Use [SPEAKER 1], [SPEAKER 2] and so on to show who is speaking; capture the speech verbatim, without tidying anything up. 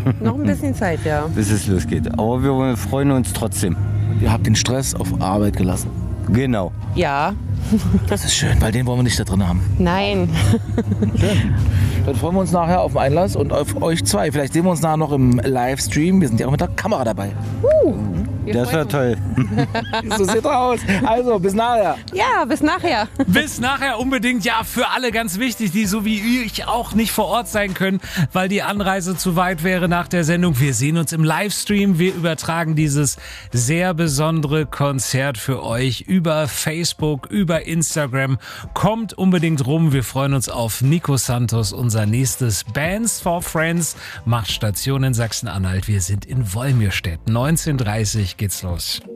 [SPEAKER 1] Noch ein bisschen Zeit, ja.
[SPEAKER 2] Bis es losgeht. Aber wir freuen uns trotzdem.
[SPEAKER 3] Ihr habt den Stress auf Arbeit gelassen.
[SPEAKER 2] Genau.
[SPEAKER 1] Ja.
[SPEAKER 3] Das ist schön, weil den wollen wir nicht da drin haben.
[SPEAKER 1] Nein.
[SPEAKER 3] Schön. Dann freuen wir uns nachher auf den Einlass und auf euch zwei. Vielleicht sehen wir uns nachher noch im Livestream. Wir sind ja auch mit der Kamera dabei.
[SPEAKER 1] Uh,
[SPEAKER 2] Das wäre toll.
[SPEAKER 3] So sieht er aus. Also, bis nachher.
[SPEAKER 1] Ja, bis nachher.
[SPEAKER 4] Bis nachher unbedingt, ja, für alle ganz wichtig, die so wie ich auch nicht vor Ort sein können, weil die Anreise zu weit wäre nach der Sendung. Wir sehen uns im Livestream. Wir übertragen dieses sehr besondere Konzert für euch über Facebook, über Instagram. Kommt unbedingt rum. Wir freuen uns auf Nico Santos, unser nächstes Bands for Friends. Macht Station in Sachsen-Anhalt. Wir sind in Wolmirstedt. neunzehn Uhr dreißig geht's los.